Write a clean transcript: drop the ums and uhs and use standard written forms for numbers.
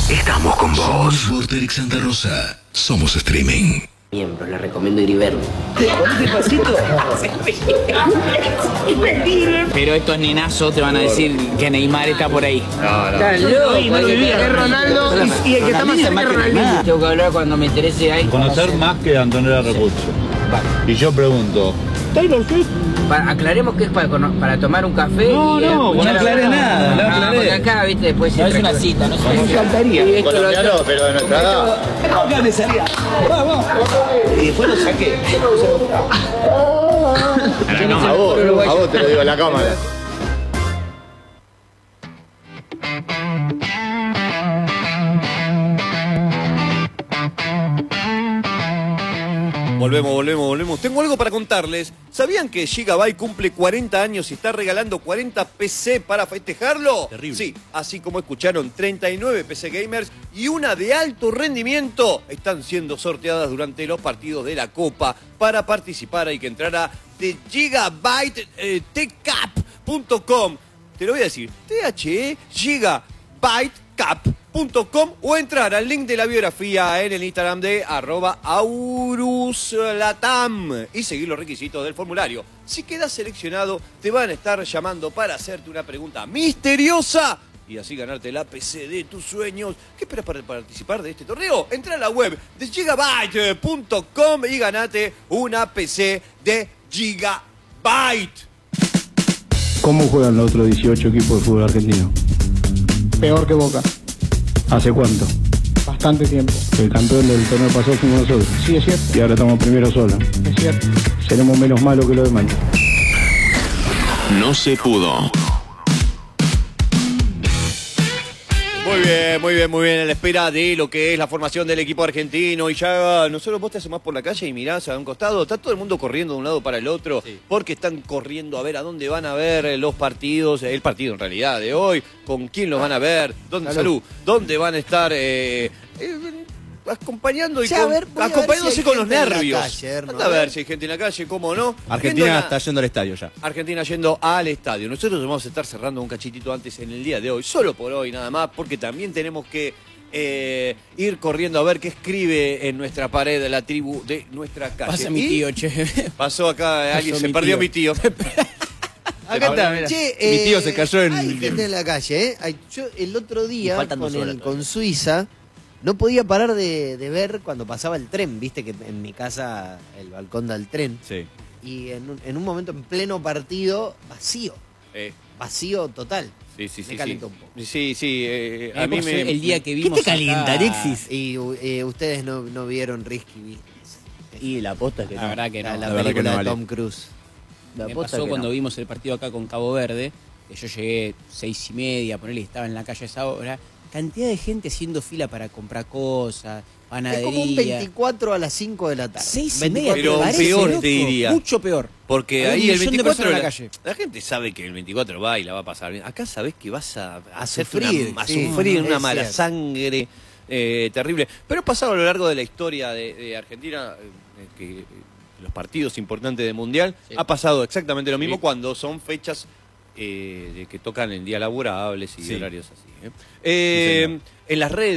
Estamos con vos. Somos Vorterix Santa Rosa. Somos streaming. Miembros, les recomiendo ir y verlo. Pero estos nenazos te van a decir que Neymar está por ahí. No vivía. Es Ronaldo y el que está más cerca es Ronaldinho. Tengo que hablar cuando me interese ahí. Conocer más que Antonella Recurso. Y yo pregunto, ¿Taylor Swift? Aclaremos que es para tomar un café. No aclaré nada. No aclaré. Porque acá, viste, después No es una cita, no es una cita. Me encantaría. Colombiano, pero de nuestra edad. Acá me salía. Vamos. Y después lo saqué. A vos te lo digo en la cámara. Volvemos. Tengo algo para contarles. ¿Sabían que Gigabyte cumple 40 años y está regalando 40 PC para festejarlo? Terrible. Sí, así como escucharon, 39 PC gamers y una de alto rendimiento están siendo sorteadas durante los partidos de la Copa. Para participar hay que entrar a gigabytetecap.com. Te lo voy a decir, gigabytecap.com o entrar al link de la biografía en el Instagram de @auruslatam y seguir los requisitos del formulario. Si quedas seleccionado, te van a estar llamando para hacerte una pregunta misteriosa y así ganarte la PC de tus sueños. ¿Qué esperas para participar de este torneo? Entra a la web de gigabyte.com y ganate una PC de Gigabyte. ¿Cómo juegan los otros 18 equipos de fútbol argentino? Peor que Boca. ¿Hace cuánto? Bastante tiempo. El campeón del torneo pasado fuimos nosotros. Sí, es cierto. Y ahora estamos primero solos. Es cierto. Seremos menos malos que los demás. No se pudo. Muy bien, a la espera de lo que es la formación del equipo argentino. Y ya nosotros vos te asomás por la calle y mirás a un costado, está todo el mundo corriendo de un lado para el otro, porque están corriendo a ver a dónde van a ver los partidos, el partido en realidad de hoy, con quién los van a ver, dónde van a estar acompañando y acompañándose con los nervios. Anda a ver si hay gente en la calle, cómo no. Argentina está yendo al estadio ya. Argentina yendo al estadio. Nosotros vamos a estar cerrando un cachitito antes en el día de hoy, solo por hoy nada más, porque también tenemos que ir corriendo a ver qué escribe en nuestra pared de la tribu de nuestra calle. Pasa mi tío, che. Pasó acá alguien, se perdió mi tío. Acá está, mira. Mi tío se cayó en... Hay gente en la calle, ¿eh? Yo el otro día faltan 2 horas con Suiza no podía parar de ver cuando pasaba el tren. Viste que en mi casa el balcón da el tren. Sí. Y en un momento en pleno partido, vacío. Vacío total. Sí. Me calentó un poco. Sí. A mí me... El día que vimos Alexis? Y ustedes no vieron Risky Business. Y la posta que La verdad que no. La verdad que película no, de Ale. Tom Cruise. Me pasó cuando vimos el partido acá con Cabo Verde, que yo llegué 6:30, ponerle, estaba en la calle a esa hora. Cantidad de gente haciendo fila para comprar cosas, panadería. Es como un 24 a las 5 de la tarde. 6:30. Pero parece, peor loco. te diría. Mucho peor. Porque Hay ahí un el millón de 24 personas en la calle. la gente sabe que el 24 va y la va a pasar bien. Acá sabés que vas a sufrir, sufrir una es mala cierto. sangre terrible. Pero ha pasado a lo largo de la historia de Argentina que los partidos importantes del Mundial ha pasado exactamente lo mismo cuando son fechas que tocan en días laborables y horarios así. En las redes